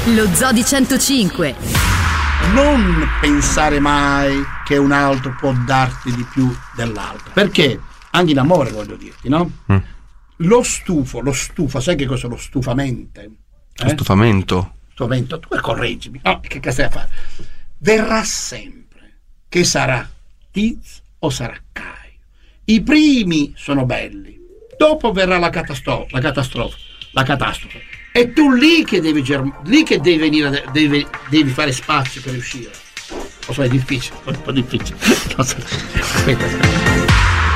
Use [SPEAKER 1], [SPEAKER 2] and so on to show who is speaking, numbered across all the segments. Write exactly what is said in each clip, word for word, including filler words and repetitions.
[SPEAKER 1] Lo Zoo di centocinque.
[SPEAKER 2] Non pensare mai che un altro può darti di più dell'altro, perché anche in amore, voglio dirti, no? Mm. Lo stufo, lo stufo, sai che cosa è lo stufamento? Eh?
[SPEAKER 3] Lo stufamento?
[SPEAKER 2] Stufamento, tu correggimi, no, che cosa stai a fare? Verrà sempre, che sarà Tiz o sarà Caio. I primi sono belli, dopo verrà la catastrofe, la catastrofe, la catastrofe. E tu lì che devi germ- lì che devi venire, devi, devi fare spazio per uscire. Lo so, è difficile, è un po' difficile. No, aspetta, aspetta.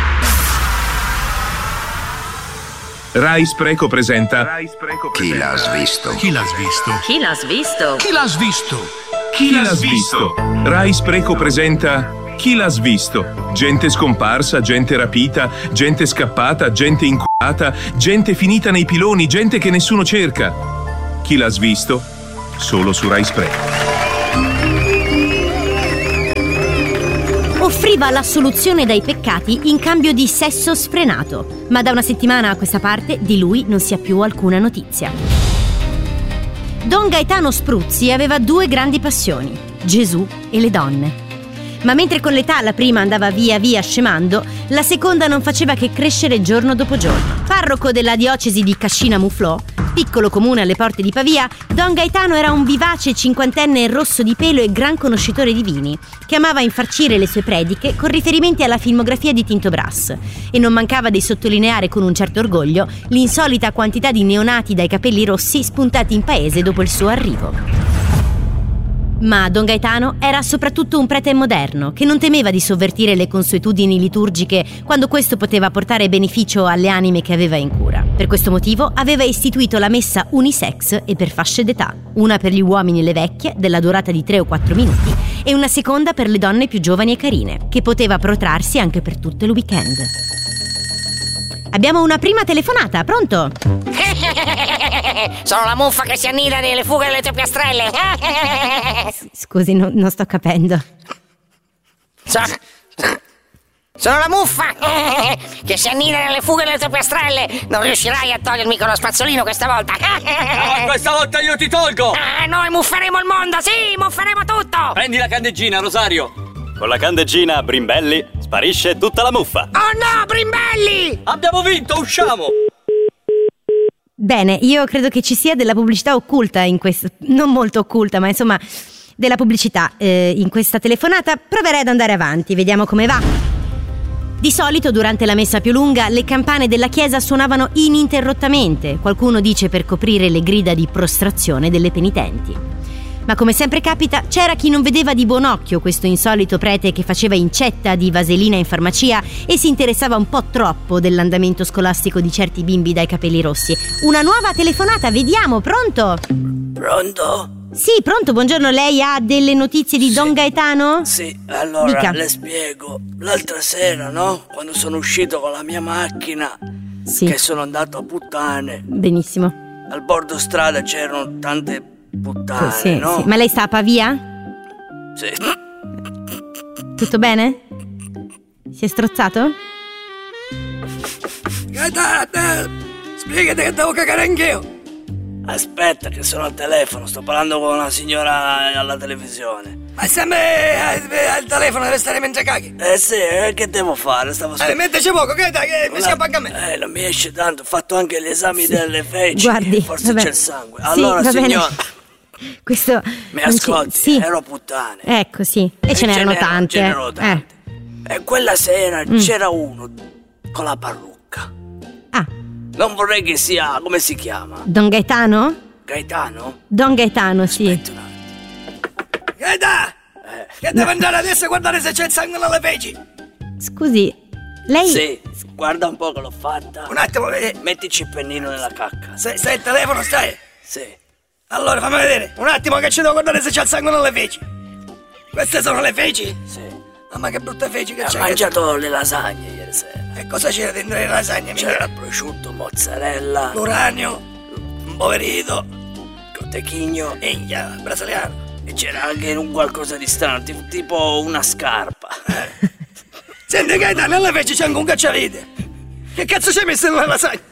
[SPEAKER 4] Rai Spreco presenta
[SPEAKER 5] Rai Spreco Chi l'ha svisto?
[SPEAKER 1] Chi l'ha svisto? Chi l'ha svisto?
[SPEAKER 5] Chi l'ha svisto?
[SPEAKER 4] Chi l'ha svisto? Rai Spreco presenta Chi l'ha svisto? Gente scomparsa, gente rapita, gente scappata, gente inculata, gente finita nei piloni, gente che nessuno cerca. Chi l'ha svisto? Solo su Rai Spreco.
[SPEAKER 6] Offriva la soluzione dai peccati in cambio di sesso sfrenato, ma da una settimana a questa parte di lui non si ha più alcuna notizia. Don Gaetano Spruzzi aveva due grandi passioni, Gesù e le donne. Ma mentre con l'età la prima andava via via scemando, la seconda non faceva che crescere giorno dopo giorno. Parroco della diocesi di Cascina-Muflò, piccolo comune alle porte di Pavia, Don Gaetano era un vivace cinquantenne rosso di pelo e gran conoscitore di vini, che amava infarcire le sue prediche con riferimenti alla filmografia di Tinto Brass, e non mancava di sottolineare con un certo orgoglio l'insolita quantità di neonati dai capelli rossi spuntati in paese dopo il suo arrivo. Ma Don Gaetano era soprattutto un prete moderno che non temeva di sovvertire le consuetudini liturgiche quando questo poteva portare beneficio alle anime che aveva in cura. Per questo motivo aveva istituito la messa unisex e per fasce d'età, una per gli uomini e le vecchie della durata di tre o quattro minuti e una seconda per le donne più giovani e carine, che poteva protrarsi anche per tutto il weekend. Abbiamo una prima telefonata, pronto?
[SPEAKER 7] Sono la muffa che si annida nelle fughe delle tue piastrelle.
[SPEAKER 6] Scusi, no, non sto capendo.
[SPEAKER 7] So, sono la muffa che si annida nelle fughe delle tue piastrelle. Non riuscirai a togliermi con lo spazzolino questa volta.
[SPEAKER 8] No, questa volta io ti tolgo.
[SPEAKER 7] Ah, noi mufferemo il mondo, sì, mufferemo tutto.
[SPEAKER 8] Prendi la candeggina, Rosario.
[SPEAKER 9] Con la candeggina Brimbelli sparisce tutta la muffa.
[SPEAKER 7] Oh no, Brimbelli!
[SPEAKER 8] Abbiamo vinto, usciamo!
[SPEAKER 6] Bene, io credo che ci sia della pubblicità occulta in questo, non molto occulta, ma insomma della pubblicità eh, in questa telefonata. Proverei ad andare avanti, vediamo come va. Di solito durante la messa più lunga le campane della chiesa suonavano ininterrottamente, qualcuno dice per coprire le grida di prostrazione delle penitenti. Ma come sempre capita, c'era chi non vedeva di buon occhio questo insolito prete che faceva incetta di vaselina in farmacia e si interessava un po' troppo dell'andamento scolastico di certi bimbi dai capelli rossi. Una nuova telefonata, vediamo, pronto?
[SPEAKER 10] Pronto?
[SPEAKER 6] Sì, pronto, buongiorno, lei ha delle notizie di sì. Don Gaetano?
[SPEAKER 10] Sì, allora Dica. Le spiego. L'altra sera, no? Quando sono uscito con la mia macchina, sì. Che sono andato a puttane.
[SPEAKER 6] Benissimo.
[SPEAKER 10] Al bordo strada c'erano tante puttane,
[SPEAKER 6] sì,
[SPEAKER 10] no?
[SPEAKER 6] Sì. Ma lei sta a Pavia?
[SPEAKER 10] Sì.
[SPEAKER 6] Tutto bene? Si è strozzato?
[SPEAKER 10] Gaetano, spiegati che devo cagare anch'io. Aspetta che sono al telefono, sto parlando con una signora alla televisione. Ma sempre al telefono deve stare mentre caghi. Eh sì, eh, che devo fare? Stavo
[SPEAKER 2] Eh, metteci poco, che dai, che mi scappa anche a me.
[SPEAKER 10] Eh, non mi esce tanto, ho fatto anche gli esami sì. delle feci.
[SPEAKER 6] Guardi,
[SPEAKER 10] forse
[SPEAKER 6] vabbè.
[SPEAKER 10] c'è il sangue. Allora,
[SPEAKER 6] sì,
[SPEAKER 10] signora,
[SPEAKER 6] questo
[SPEAKER 10] mi ascolti,
[SPEAKER 6] sì.
[SPEAKER 10] ero puttane.
[SPEAKER 6] Ecco, sì. E, e ce n'erano tante.
[SPEAKER 10] Ce n'erano tante. Eh. E quella sera mm. c'era uno con la parrucca.
[SPEAKER 6] Ah.
[SPEAKER 10] Non vorrei che sia, come si chiama?
[SPEAKER 6] Don Gaetano?
[SPEAKER 10] Gaetano?
[SPEAKER 6] Don Gaetano, sì.
[SPEAKER 10] Aspetta un attimo. Gaetano! Eh. Che devo andare adesso a guardare se c'è il sangue nelle feci.
[SPEAKER 6] Scusi, lei...
[SPEAKER 10] Sì, guarda un po' che l'ho fatta. Un attimo, vedi. Mettici il pennino nella cacca. Stai, stai al telefono, stai? Sì. Allora, fammi vedere. Un attimo che ci devo guardare se c'è il sangue nelle feci. Queste sono le feci? Sì. Mamma, che brutte feci che c'è. Ho mangiato le lasagne ieri sera. E cosa c'era dentro le lasagne? C'era il prosciutto, mozzarella, l'uranio, un poverito, cotechigno, eglia, brasiliano. E c'era anche un qualcosa di strano, tipo una scarpa. Eh. Senti Gaetano, nelle feci c'è anche un cacciavite. Che cazzo c'hai messo nella lasagna?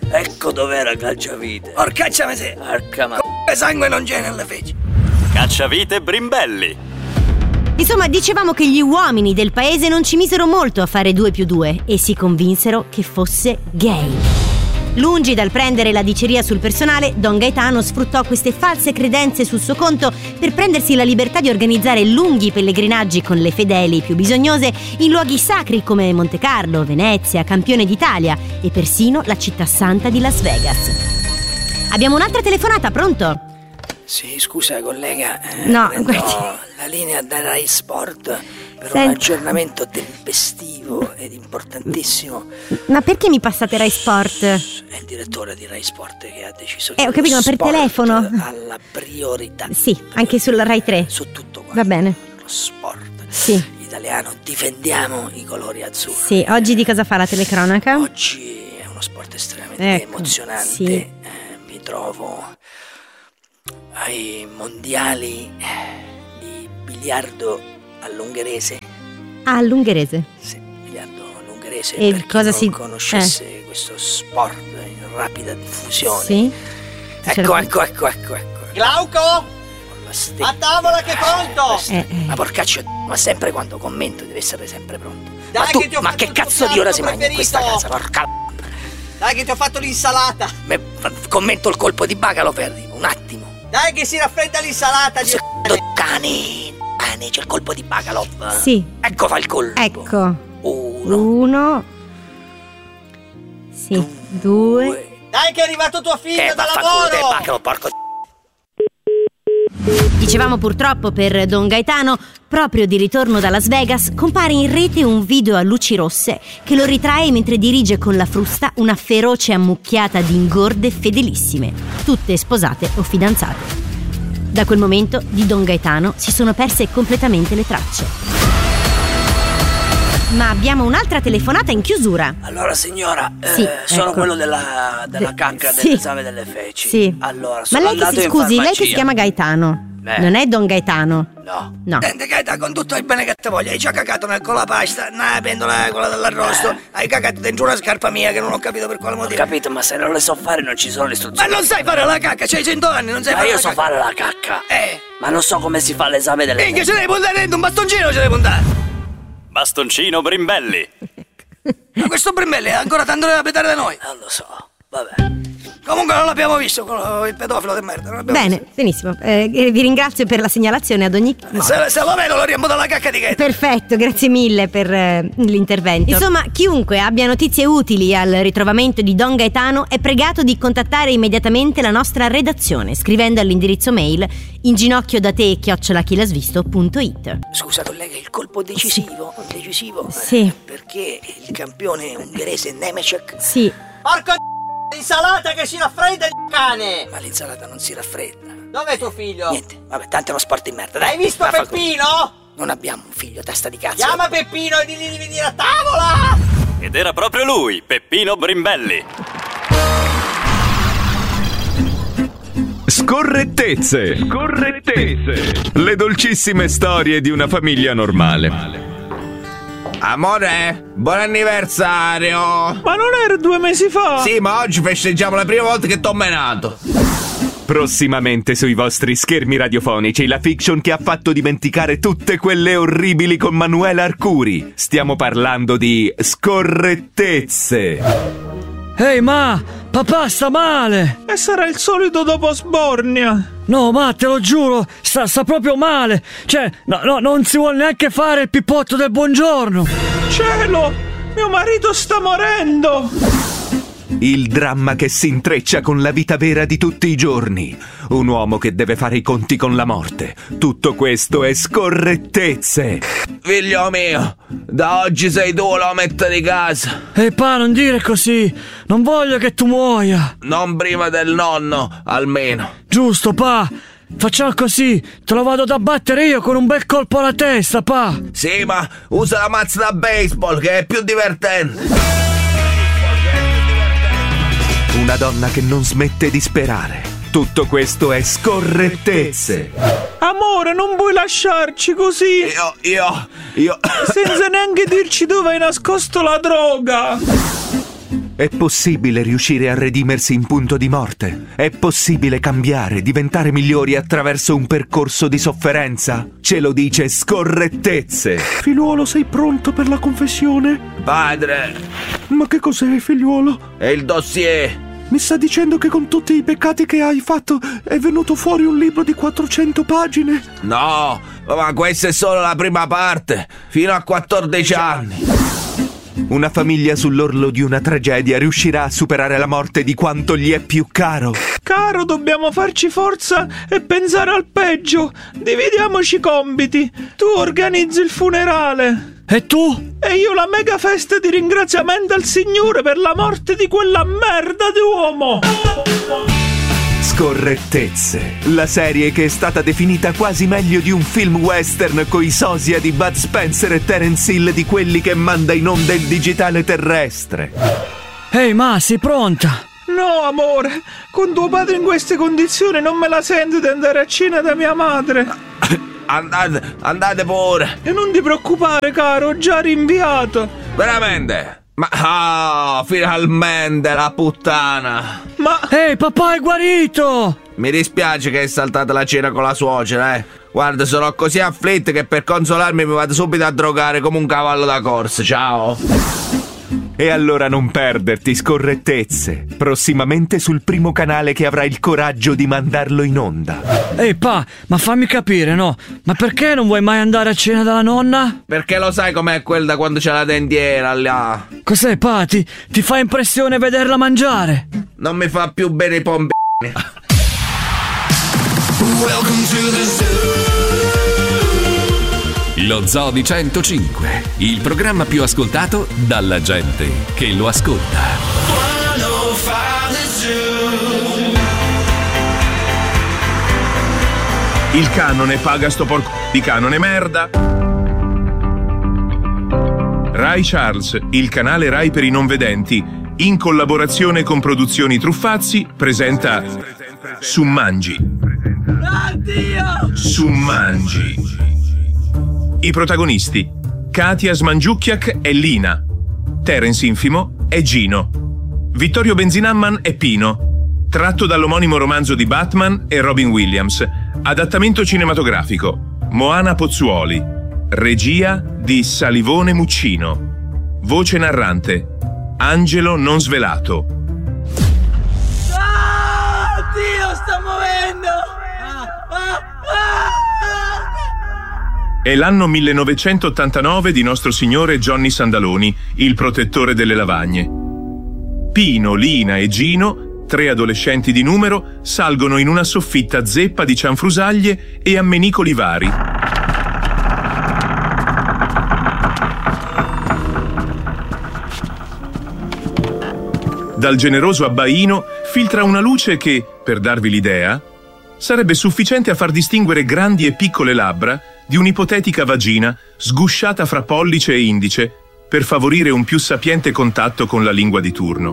[SPEAKER 10] Ecco dov'era Cacciavite. Porcaccia me se. Porca ma. Come sangue non c'è nelle feci.
[SPEAKER 9] Cacciavite Brimbelli.
[SPEAKER 6] Insomma, dicevamo che gli uomini del paese non ci misero molto a fare due più due e si convinsero che fosse gay. Lungi dal prendere la diceria sul personale, Don Gaetano sfruttò queste false credenze sul suo conto per prendersi la libertà di organizzare lunghi pellegrinaggi con le fedeli più bisognose in luoghi sacri come Monte Carlo, Venezia, Campione d'Italia e persino la città santa di Las Vegas. Abbiamo un'altra telefonata, pronto?
[SPEAKER 10] Sì, scusa collega, eh,
[SPEAKER 6] no,
[SPEAKER 10] prendo la linea da Rai Sport per
[SPEAKER 6] Senta.
[SPEAKER 10] un aggiornamento tempestivo ed importantissimo.
[SPEAKER 6] Ma perché mi passate Rai Sport?
[SPEAKER 10] È il direttore di Rai Sport che ha deciso che
[SPEAKER 6] Eh, ho capito, ma per
[SPEAKER 10] sport
[SPEAKER 6] telefono?
[SPEAKER 10] ha la priorità.
[SPEAKER 6] Sì, anche sulla Rai tre.
[SPEAKER 10] Su tutto quanto.
[SPEAKER 6] Va bene.
[SPEAKER 10] Lo sport
[SPEAKER 6] Sì.
[SPEAKER 10] italiano, difendiamo i colori azzurri.
[SPEAKER 6] Sì, oggi di cosa fa la telecronaca?
[SPEAKER 10] Oggi è uno sport estremamente
[SPEAKER 6] Ecco,
[SPEAKER 10] emozionante.
[SPEAKER 6] sì.
[SPEAKER 10] Eh, mi trovo ai mondiali di biliardo all'ungherese.
[SPEAKER 6] Ah, all'ungherese.
[SPEAKER 10] Sì, biliardo all'ungherese.
[SPEAKER 6] E
[SPEAKER 10] per chi
[SPEAKER 6] cosa
[SPEAKER 10] non
[SPEAKER 6] si-
[SPEAKER 10] conoscesse questo sport in rapida diffusione.
[SPEAKER 6] Sì.
[SPEAKER 10] Ecco, ecco, ecco, ecco, ecco.
[SPEAKER 8] Glauco!
[SPEAKER 10] Con la stecca.
[SPEAKER 8] A tavola che è pronto!
[SPEAKER 6] Eh, eh.
[SPEAKER 10] Ma porcaccio, ma sempre quando commento deve essere sempre pronto.
[SPEAKER 8] Dai,
[SPEAKER 10] ma tu,
[SPEAKER 8] che ti ho
[SPEAKER 10] ma
[SPEAKER 8] fatto
[SPEAKER 10] che
[SPEAKER 8] il tuo
[SPEAKER 10] cazzo di ora
[SPEAKER 8] piatto
[SPEAKER 10] si mangia in questa
[SPEAKER 8] preferito?
[SPEAKER 10] casa? Porca.
[SPEAKER 8] Dai che ti ho fatto l'insalata!
[SPEAKER 10] Me- commento il colpo di bacalo per un attimo.
[SPEAKER 8] Dai che si raffredda l'insalata di...
[SPEAKER 10] Cani, cani, c'è il colpo di bacalo.
[SPEAKER 6] Sì.
[SPEAKER 10] Ecco fa il colpo.
[SPEAKER 6] Ecco.
[SPEAKER 10] Uno.
[SPEAKER 6] Uno. Sì. Due.
[SPEAKER 10] Due.
[SPEAKER 8] Dai che è arrivato tuo figlio
[SPEAKER 10] Eh,
[SPEAKER 8] da
[SPEAKER 10] vaffanculo te,
[SPEAKER 8] lavoro!
[SPEAKER 10] bacalo, porco.
[SPEAKER 6] Dicevamo purtroppo per Don Gaetano, proprio di ritorno da Las Vegas, compare in rete un video a luci rosse che lo ritrae mentre dirige con la frusta una feroce ammucchiata di ingorde fedelissime, tutte sposate o fidanzate. Da quel momento di Don Gaetano si sono perse completamente le tracce. Ma abbiamo un'altra telefonata in chiusura.
[SPEAKER 10] Allora signora, eh,
[SPEAKER 6] Sì,
[SPEAKER 10] sono
[SPEAKER 6] ecco.
[SPEAKER 10] quello della, della
[SPEAKER 6] De-
[SPEAKER 10] cacca
[SPEAKER 6] sì.
[SPEAKER 10] dell'esame delle feci.
[SPEAKER 6] Sì.
[SPEAKER 10] Allora,
[SPEAKER 6] Ma
[SPEAKER 10] sono
[SPEAKER 6] lei che
[SPEAKER 10] andato
[SPEAKER 6] si
[SPEAKER 10] in
[SPEAKER 6] scusi, lei che
[SPEAKER 10] farmacia.
[SPEAKER 6] si chiama Gaetano.
[SPEAKER 10] Eh.
[SPEAKER 6] Non è Don Gaetano.
[SPEAKER 10] No.
[SPEAKER 6] No.
[SPEAKER 10] Senti Gaeta, con tutto il bene che te voglio, hai già cagato nel colapasta, nella pentola quella dell'arrosto, hai cagato dentro una scarpa mia che non ho capito per quale motivo.
[SPEAKER 3] Ho capito, ma se non le so fare non ci sono le
[SPEAKER 10] Ma
[SPEAKER 3] istruzioni.
[SPEAKER 10] non sai fare la cacca, c'hai cento anni, non sai
[SPEAKER 3] Ma
[SPEAKER 10] fare
[SPEAKER 3] io
[SPEAKER 10] la
[SPEAKER 3] so
[SPEAKER 10] cacca.
[SPEAKER 3] fare la cacca.
[SPEAKER 10] Eh.
[SPEAKER 3] Ma non so come si fa l'esame delle
[SPEAKER 10] Minchia,
[SPEAKER 3] feci.
[SPEAKER 10] ce devi puntare dentro un bastoncino, ce devi puntare.
[SPEAKER 9] Bastoncino Brimbelli.
[SPEAKER 10] Ma questo Brimbelli è ancora tanto da abitare da noi.
[SPEAKER 3] Non lo so, vabbè.
[SPEAKER 10] Comunque non l'abbiamo visto, quello, il pedofilo di merda. Non l'abbiamo
[SPEAKER 6] Bene, benissimo. Eh, vi ringrazio per la segnalazione ad ogni
[SPEAKER 10] visto. Se, se lo vedo lo riempo dalla cacca di Gaeta.
[SPEAKER 6] Perfetto, grazie mille per eh, l'intervento. Insomma, chiunque abbia notizie utili al ritrovamento di Don Gaetano è pregato di contattare immediatamente la nostra redazione scrivendo all'indirizzo mail inginocchiodate chiocciola chilasvisto punto it.
[SPEAKER 10] Scusa collega, il colpo decisivo, decisivo.
[SPEAKER 6] Sì.
[SPEAKER 10] eh, Perché il campione ungherese Nemecek.
[SPEAKER 6] Sì.
[SPEAKER 8] Porco l'insalata che si raffredda il cane!
[SPEAKER 10] Ma l'insalata non si raffredda.
[SPEAKER 8] Dov'è tuo figlio?
[SPEAKER 10] Niente, vabbè, tanto è uno sport di merda, dai.
[SPEAKER 8] Hai visto
[SPEAKER 10] vaffanculo.
[SPEAKER 8] Peppino?
[SPEAKER 10] Non abbiamo un figlio, testa di cazzo.
[SPEAKER 8] Chiama Peppino e digli di venire a tavola!
[SPEAKER 9] Ed era proprio lui, Peppino Brimbelli.
[SPEAKER 4] Scorrettezze. Scorrettezze. Le dolcissime storie di una famiglia normale.
[SPEAKER 11] Amore, buon anniversario!
[SPEAKER 12] Ma non era due mesi fa?
[SPEAKER 11] Sì, ma oggi festeggiamo la prima volta che t'ho menato.
[SPEAKER 4] Prossimamente sui vostri schermi radiofonici la fiction che ha fatto dimenticare tutte quelle orribili con Manuela Arcuri. Stiamo parlando di scorrettezze.
[SPEAKER 12] Ehi ma, papà sta male! E sarà il solito dopo sbornia. No ma te lo giuro, sta, sta proprio male. Cioè, no, no, non si vuole neanche fare il pippotto del buongiorno. Cielo, mio marito sta morendo.
[SPEAKER 4] Il dramma che si intreccia con la vita vera di tutti i giorni. Un uomo che deve fare i conti con la morte. Tutto questo è scorrettezze.
[SPEAKER 11] Figlio mio, da oggi sei tu l'ometto di casa.
[SPEAKER 12] Ehi pa, non dire così. Non voglio che tu muoia.
[SPEAKER 11] Non prima del nonno, almeno.
[SPEAKER 12] Giusto, pa. Facciamo così, te lo vado ad abbattere io con un bel colpo alla testa, pa.
[SPEAKER 11] Sì, ma usa la mazza da baseball che è più divertente.
[SPEAKER 4] Una donna che non smette di sperare. Tutto questo è scorrettezze.
[SPEAKER 12] Amore, non vuoi lasciarci così?
[SPEAKER 11] Io, io, io...
[SPEAKER 12] Senza neanche dirci dove hai nascosto la droga.
[SPEAKER 13] È possibile riuscire a redimersi in punto di morte? È possibile cambiare, diventare migliori attraverso un percorso di sofferenza? Ce lo dice Scorrettezze.
[SPEAKER 14] Figliuolo, sei pronto per la confessione?
[SPEAKER 11] Padre!
[SPEAKER 14] Ma che cos'è, figliuolo?
[SPEAKER 11] È il dossier.
[SPEAKER 14] Mi sta dicendo che con tutti i peccati che hai fatto è venuto fuori un libro di quattrocento pagine?
[SPEAKER 11] No, ma questa è solo la prima parte, fino a quattordici anni.
[SPEAKER 13] Una famiglia sull'orlo di una tragedia riuscirà a superare la morte di quanto gli è più caro.
[SPEAKER 12] Caro, dobbiamo farci forza e pensare al peggio. Dividiamoci i compiti. Tu organizzi il funerale. E tu? E io la mega festa di ringraziamento al Signore per la morte di quella merda di uomo.
[SPEAKER 13] Scorrettezze, la serie che è stata definita quasi meglio di un film western coi sosia di Bud Spencer e Terence Hill di quelli che manda in onda il digitale terrestre.
[SPEAKER 12] Ehi, ma sei pronta? No, amore, con tuo padre in queste condizioni non me la sento di andare a cena da mia madre.
[SPEAKER 11] Andate, andate pure.
[SPEAKER 12] E non ti preoccupare, caro, ho già rinviato.
[SPEAKER 11] Veramente? Ma ah, finalmente la puttana.
[SPEAKER 12] Ma ehi, papà è guarito.
[SPEAKER 11] Mi dispiace che hai saltato la cena con la suocera, eh. Guarda, sono così afflitto che per consolarmi mi vado subito a drogare come un cavallo da corsa. Ciao.
[SPEAKER 13] E allora non perderti Scorrettezze, prossimamente sul primo canale che avrà il coraggio di mandarlo in onda.
[SPEAKER 12] Ehi pa, ma fammi capire, no? Ma perché non vuoi mai andare a cena dalla nonna?
[SPEAKER 11] Perché lo sai com'è quel da quando c'è la dentiera là.
[SPEAKER 12] Cos'è, pa? Ti, ti fa impressione vederla mangiare?
[SPEAKER 11] Non mi fa più bene i pompini.
[SPEAKER 15] Welcome to the zoo. Lo Zoo di centocinque, il programma più ascoltato dalla gente che lo ascolta.
[SPEAKER 4] Il canone paga sto porco di canone merda. Rai Charles, il canale Rai per i non vedenti, in collaborazione con Produzioni Truffazzi, presenta Summangi.
[SPEAKER 8] Oddio!
[SPEAKER 4] Summangi. I protagonisti: Katia Smangiucchiac è Lina, Terence Infimo è Gino, Vittorio Benzinamman è Pino, tratto dall'omonimo romanzo di Batman e Robin Williams, adattamento cinematografico, Moana Pozzuoli, regia di Salivone Muccino, voce narrante, Angelo Non Svelato.
[SPEAKER 8] Ah, Dio, sta muovendo! Ah, ah, ah!
[SPEAKER 4] È l'anno millenovecentottantanove di nostro signore Johnny Sandaloni, il protettore delle lavagne. Pino, Lina e Gino, tre adolescenti di numero, salgono in una soffitta zeppa di cianfrusaglie e ammenicoli vari. Dal generoso abbaino filtra una luce che, per darvi l'idea, sarebbe sufficiente a far distinguere grandi e piccole labbra di un'ipotetica vagina sgusciata fra pollice e indice per favorire un più sapiente contatto con la lingua di turno.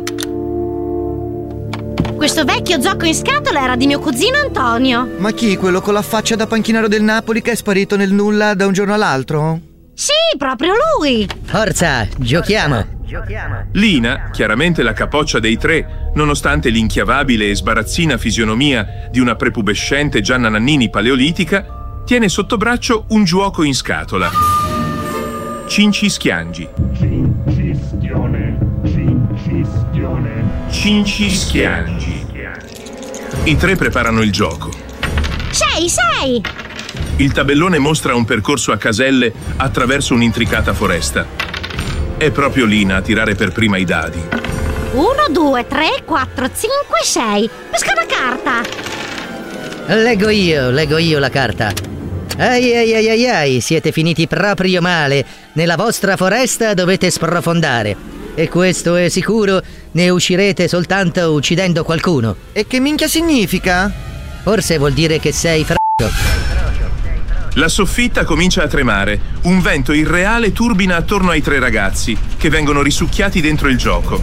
[SPEAKER 6] Questo vecchio gioco in scatola era di mio cugino Antonio.
[SPEAKER 16] Ma chi? Quello con la faccia da panchinaro del Napoli che è sparito nel nulla da un giorno all'altro?
[SPEAKER 6] Sì, proprio lui.
[SPEAKER 17] Forza, giochiamo.
[SPEAKER 4] Lina, chiaramente la capoccia dei tre, nonostante l'inchiavabile e sbarazzina fisionomia di una prepubescente Gianna Nannini paleolitica, tiene sotto braccio un giuoco in scatola. Cincischiangi. Cincischione, cincischione. Cincischiangi. I tre preparano il gioco.
[SPEAKER 6] Sei, sei!
[SPEAKER 4] Il tabellone mostra un percorso a caselle attraverso un'intricata foresta. È proprio Lina a tirare per prima i dadi.
[SPEAKER 6] Uno, due, tre, quattro, cinque, sei. Pesca una carta.
[SPEAKER 17] Leggo io, leggo io la carta. Ai ai ai ai ai, siete finiti proprio male. Nella vostra foresta dovete sprofondare. E questo è sicuro, ne uscirete soltanto uccidendo qualcuno.
[SPEAKER 16] E che minchia significa?
[SPEAKER 17] Forse vuol dire che sei f***o.
[SPEAKER 4] La soffitta comincia a tremare. Un vento irreale turbina attorno ai tre ragazzi, che vengono risucchiati dentro il gioco.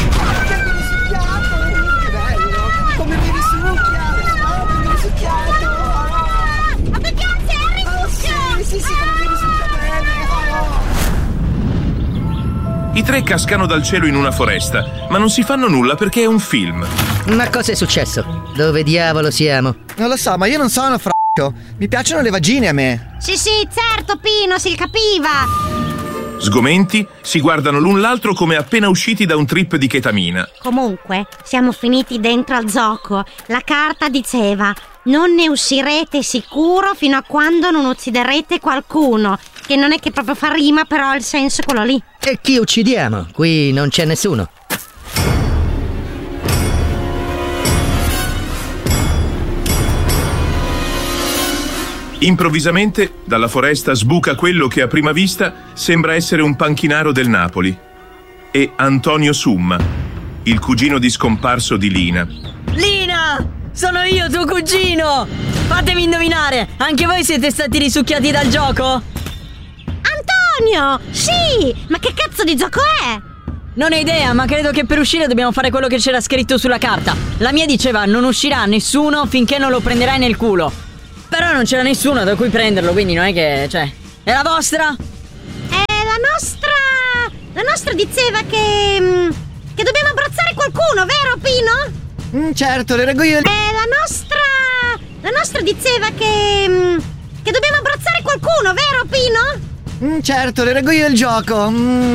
[SPEAKER 8] Come mi risucchia! Come mi risucchiato! Ma che cazzo è il risucchio? Sì, sì, sì, come mi risucchia bene!
[SPEAKER 4] I tre cascano dal cielo in una foresta, ma non si fanno nulla perché è un film.
[SPEAKER 17] Ma cosa è successo? Dove diavolo siamo?
[SPEAKER 16] Non lo so, ma io non sono f***o. Mi piacciono le vagine a me.
[SPEAKER 6] Sì, sì, certo, Pino, si capiva.
[SPEAKER 4] Sgomenti, si guardano l'un l'altro come appena usciti da un trip di chetamina.
[SPEAKER 6] Comunque, siamo finiti dentro al gioco. La carta diceva: non ne uscirete sicuro fino a quando non ucciderete qualcuno. Che non è che proprio fa rima, però il senso è quello lì.
[SPEAKER 17] E chi uccidiamo? Qui non c'è nessuno.
[SPEAKER 4] Improvvisamente, dalla foresta sbuca quello che a prima vista sembra essere un panchinaro del Napoli. È Antonio Summa, il cugino di scomparso di Lina.
[SPEAKER 18] Lina! Sono io, tuo cugino! Fatemi indovinare, anche voi siete stati risucchiati dal gioco?
[SPEAKER 6] Antonio! Sì! Ma che cazzo di gioco è?
[SPEAKER 18] Non ho idea, ma credo che per uscire dobbiamo fare quello che c'era scritto sulla carta. La mia diceva: non uscirà nessuno finché non lo prenderai nel culo. Però non c'era nessuno da cui prenderlo, quindi non è che... cioè... E la vostra?
[SPEAKER 6] Eh, la nostra... La nostra diceva che... Che dobbiamo abbracciare qualcuno, vero Pino?
[SPEAKER 16] Mm, certo, le reggo io...
[SPEAKER 6] Eh, la nostra... La nostra diceva che... Che dobbiamo abbracciare qualcuno, vero Pino?
[SPEAKER 16] Mm, certo, le reggo io il gioco. Mm.